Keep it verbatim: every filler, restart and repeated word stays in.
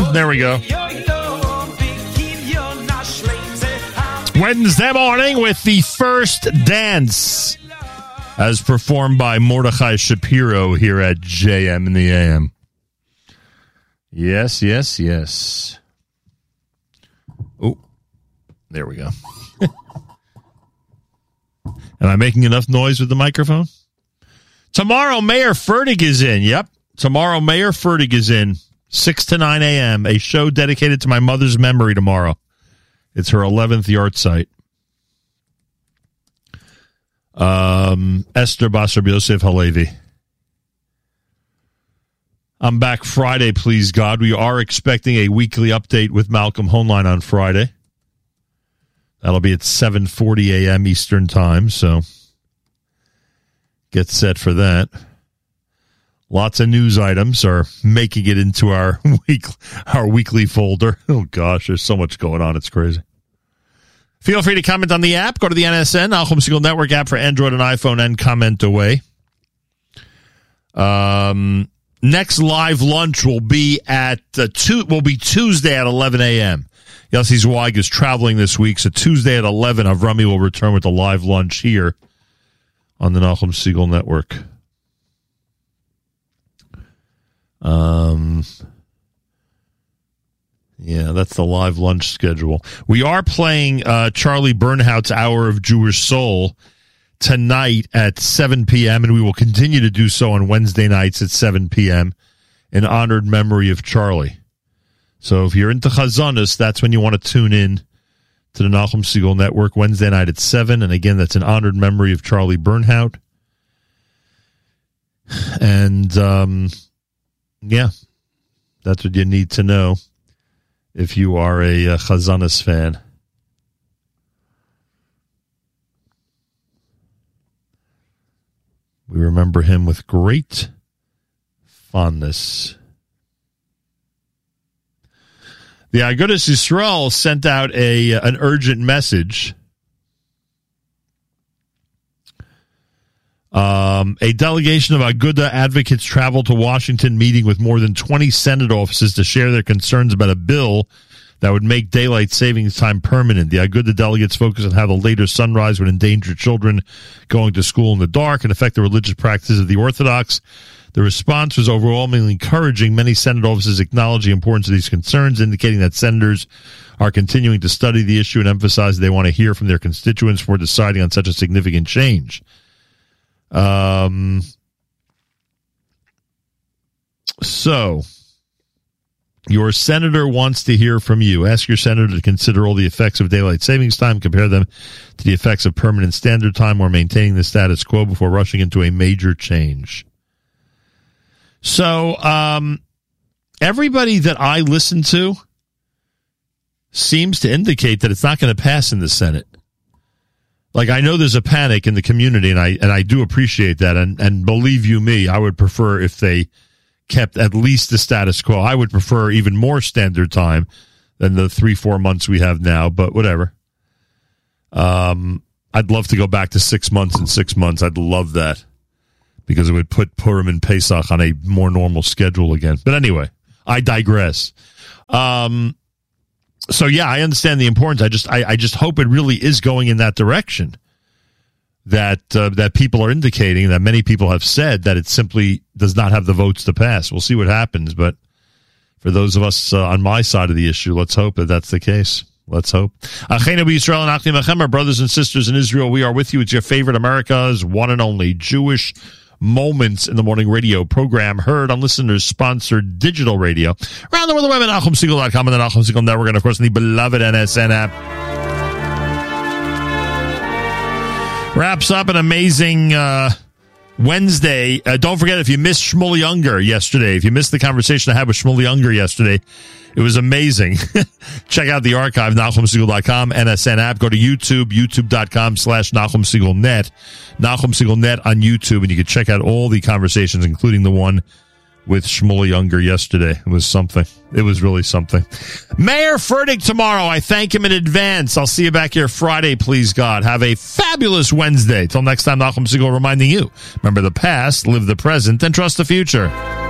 Boom. There we go. Wednesday morning with the first dance as performed by Mordechai Shapiro here at J M in the A M. Yes, yes, yes. Oh, there we go. Am I making enough noise with the microphone? Tomorrow, Mayor Fertig is in. Yep. Tomorrow, Mayor Fertig is in. six to nine a.m. A show dedicated to my mother's memory tomorrow. It's her eleventh yard site. Um, Esther Basar Yosef Halevi. I'm back Friday, please God. We are expecting a weekly update with Malcolm Hoenlein on Friday. That'll be at seven forty a.m. Eastern Time, so get set for that. Lots of news items are making it into our week, our weekly folder. Oh, gosh, there's so much going on. It's crazy. Feel free to comment on the app. Go to the N S N, Nachum Segal Network app for Android and iPhone, and comment away. Um, next live lunch will be at uh, two, will be Tuesday at eleven a.m. Yossi Zweig is traveling this week, so Tuesday at eleven, Avrami will return with a live lunch here on the Nachum Segal Network. Um, yeah, that's the live lunch schedule. We are playing uh, Charlie Bernhout's Hour of Jewish Soul tonight at seven p.m., and we will continue to do so on Wednesday nights at seven p.m. in honored memory of Charlie. So if you're into Chazanis, that's when you want to tune in to the Nachum Segal Network, Wednesday night at seven. And again, that's an honored memory of Charlie Bernhout. And, um, yeah, that's what you need to know if you are a, a Chazanis fan. We remember him with great fondness. The Agudas Yisrael sent out a an urgent message. Um, a delegation of Aguda advocates traveled to Washington, meeting with more than twenty Senate offices to share their concerns about a bill that would make daylight savings time permanent. The Aguda delegates focus on how the later sunrise would endanger children going to school in the dark and affect the religious practices of the Orthodox. The response was overwhelmingly encouraging. Many Senate offices acknowledge the importance of these concerns, indicating that senators are continuing to study the issue and emphasize they want to hear from their constituents before deciding on such a significant change. Um, so, your senator wants to hear from you. Ask your senator to consider all the effects of daylight savings time, compare them to the effects of permanent standard time or maintaining the status quo before rushing into a major change. So, um, everybody that I listen to seems to indicate that it's not going to pass in the Senate. Like, I know there's a panic in the community, and I and I do appreciate that. And, and believe you me, I would prefer if they kept at least the status quo. I would prefer even more standard time than the three, four months we have now, but whatever. Um, I'd love to go back to six months and six months. I'd love that, because it would put Purim and Pesach on a more normal schedule again. But anyway, I digress. Um, so, yeah, I understand the importance. I just I, I just hope it really is going in that direction, that uh, that people are indicating, that many people have said that it simply does not have the votes to pass. We'll see what happens. But for those of us uh, on my side of the issue, let's hope that that's the case. Let's hope. Achenu b'Yisrael and Achim Achem, our brothers and sisters in Israel, we are with you. It's your favorite America's one and only Jewish Moments in the Morning radio program, heard on listeners-sponsored digital radio around the world, the web at Nachum Segal dot com and the Nachum Segal Network, and, of course, in the beloved N S N app. Wraps up an amazing uh, Wednesday. Uh, don't forget, if you missed Shmuel Younger yesterday, if you missed the conversation I had with Shmuel Younger yesterday, it was amazing. Check out the archive, Nachum Segal dot com, N S N app. Go to YouTube, youtube dot com slash Nachum Segal Net. Nachum Segal Net on YouTube, and you can check out all the conversations, including the one with Shmuel Younger yesterday. It was something. It was really something. Mayor Fertig tomorrow. I thank him in advance. I'll see you back here Friday, please God. Have a fabulous Wednesday. Till next time, Nachum Segal reminding you, remember the past, live the present, and trust the future.